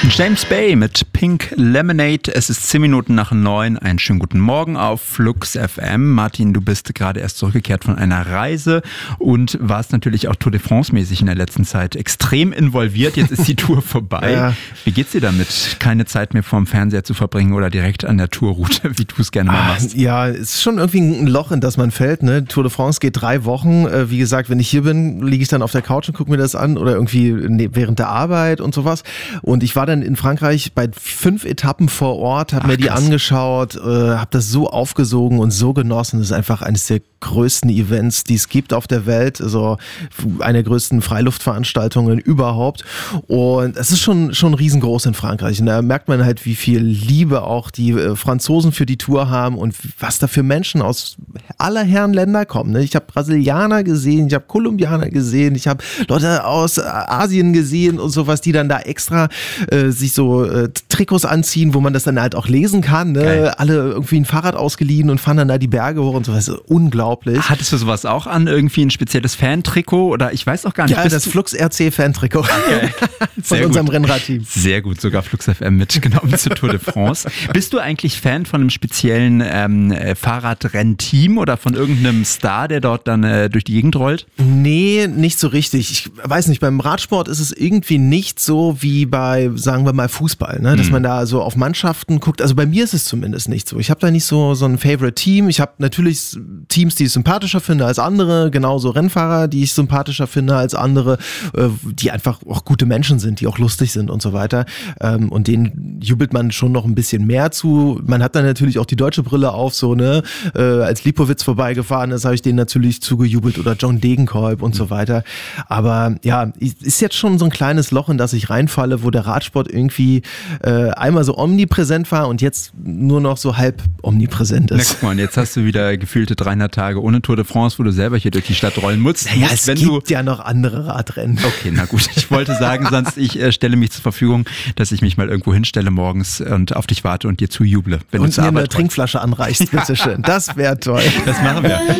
James Bay mit Pink Lemonade. Es ist 10 Minuten nach 9. Einen schönen guten Morgen auf Flux FM. Martin, du bist gerade erst zurückgekehrt von einer Reise und warst natürlich auch Tour de France mäßig in der letzten Zeit extrem involviert. Jetzt ist die Tour vorbei. Ja. Wie geht's dir damit, keine Zeit mehr vorm Fernseher zu verbringen oder direkt an der Tourroute, wie du es gerne mal machst? Ja, es ist schon irgendwie ein Loch, in das man fällt. Ne? Tour de France geht 3 Wochen. Wie gesagt, wenn ich hier bin, liege ich dann auf der Couch und gucke mir das an oder irgendwie während der Arbeit und sowas. Und ich war dann in Frankreich bei 5 Etappen vor Ort, habe mir die angeschaut, habe das so aufgesogen und so genossen. Das ist einfach eines der größten Events, die es gibt auf der Welt. Also eine der größten Freiluftveranstaltungen überhaupt. Und es ist schon riesengroß in Frankreich. Und da merkt man halt, wie viel Liebe auch die Franzosen für die Tour haben und was da für Menschen aus aller Herren Länder kommen. Ne? Ich habe Brasilianer gesehen, ich habe Kolumbianer gesehen, ich habe Leute aus Asien gesehen und sowas, die dann da extra sich so Trikots anziehen, wo man das dann halt auch lesen kann. Ne? Alle irgendwie ein Fahrrad ausgeliehen und fahren dann da die Berge hoch und sowas. Unglaublich. Hattest du sowas auch an? Irgendwie ein spezielles Fan-Trikot? Oder ich weiß auch gar nicht. Ja, das Flux RC Fan-Trikot von unserem Rennradteam. Sehr gut, sogar Flux FM mitgenommen zur Tour de France. Bist du eigentlich Fan von einem speziellen Fahrradrennteam oder von irgendeinem Star, der dort dann durch die Gegend rollt? Nee, nicht so richtig. Ich weiß nicht, beim Radsport ist es irgendwie nicht so wie bei, sagen wir mal, Fußball, ne? Dass man da so auf Mannschaften guckt. Also bei mir ist es zumindest nicht so. Ich habe da nicht so ein Favorite-Team. Ich habe natürlich Teams, die ich sympathischer finde als andere, genauso Rennfahrer, die ich sympathischer finde als andere, die einfach auch gute Menschen sind, die auch lustig sind und so weiter. Und denen jubelt man schon noch ein bisschen mehr zu. Man hat dann natürlich auch die deutsche Brille auf, so, ne? Als Lipowitz vorbeigefahren ist, habe ich denen natürlich zugejubelt oder John Degenkolb und so weiter. Aber ja, ist jetzt schon so ein kleines Loch, in das ich reinfalle, wo der Radsport irgendwie einmal so omnipräsent war und jetzt nur noch so halb omnipräsent ist. Na, guck mal, jetzt hast du wieder gefühlte 300 Tage ohne Tour de France, wo du selber hier durch die Stadt rollen musst. Naja, es gibt ja noch andere Radrennen. Okay, na gut. Ich wollte sagen, sonst ich stelle mich zur Verfügung, dass ich mich mal irgendwo hinstelle morgens und auf dich warte und dir zujuble. Wenn und du mir eine Trinkflasche anreichst, bitteschön. Das wäre toll. Das machen wir.